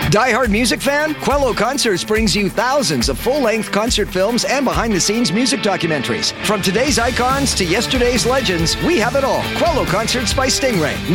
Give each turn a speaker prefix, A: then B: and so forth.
A: Die-hard music fan? Quello Concerts brings you thousands of full-length concert films and behind-the-scenes music documentaries. From today's icons to yesterday's legends, we have it all. Quello Concerts by Stingray.